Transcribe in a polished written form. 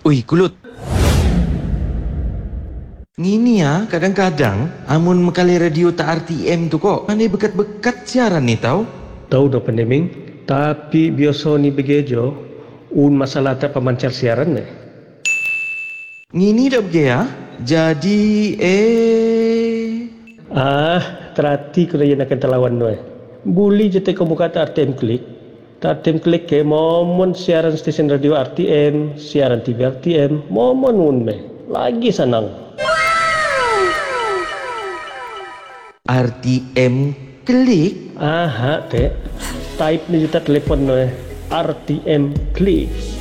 Ui, kulut. Ngini ya, kadang-kadang amun mekali radio tak RTM tu kok. Mana bekat-bekat siaran ni tau? Tahu dah pandeming, tapi biasa ni begejo, masalah tak pemancar siaran ni. Ngini dah bege ya? Jadi Terhati kena yang akan terlawan tu. Boleh je kamu kata RTM Klik. RTM Klik ke, momon siaran stesen radio RTM, siaran TV RTM, momon unme. Lagi senang. RTM Klik? Type ni juta telefon RTM Klik.